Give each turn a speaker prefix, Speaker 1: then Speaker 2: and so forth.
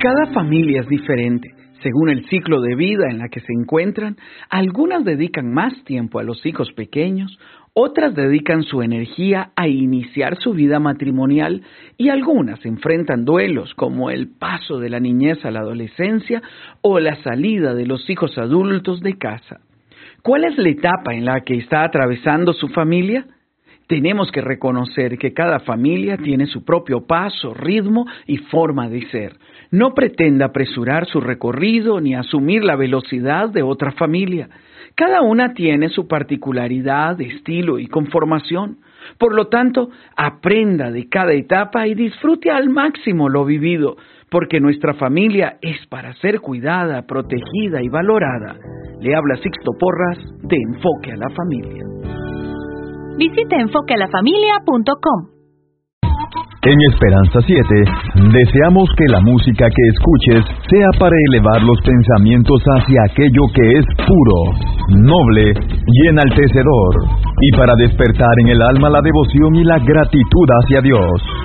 Speaker 1: Cada familia es diferente. Según el ciclo de vida en la que se encuentran, algunas dedican más tiempo a los hijos pequeños, otras dedican su energía a iniciar su vida matrimonial y algunas enfrentan duelos como el paso de la niñez a la adolescencia o la salida de los hijos adultos de casa. ¿Cuál es la etapa en la que está atravesando su familia? Tenemos que reconocer que cada familia tiene su propio paso, ritmo y forma de ser. No pretenda apresurar su recorrido ni asumir la velocidad de otra familia. Cada una tiene su particularidad, estilo y conformación. Por lo tanto, aprenda de cada etapa y disfrute al máximo lo vivido, porque nuestra familia es para ser cuidada, protegida y valorada. Le habla Sixto Porras de Enfoque a la Familia.
Speaker 2: Visite enfoquealafamilia.com.
Speaker 3: En Esperanza 7, deseamos que la música que escuches sea para elevar los pensamientos hacia aquello que es puro, noble y enaltecedor, y para despertar en el alma la devoción y la gratitud hacia Dios.